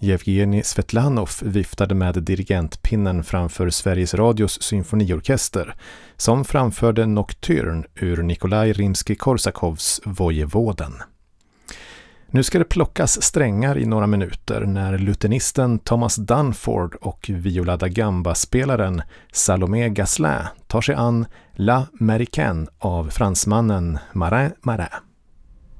Yevgeny Svetlanov viftade med dirigentpinnen framför Sveriges Radios symfoniorkester som framförde Nocturne ur Nikolaj Rimsky-Korsakovs Vojevoden. Nu ska det plockas strängar i några minuter när lutenisten Thomas Dunford och viola da gamba-spelaren Salomé Gasselin tar sig an La Méricaine av fransmannen Marin Marin.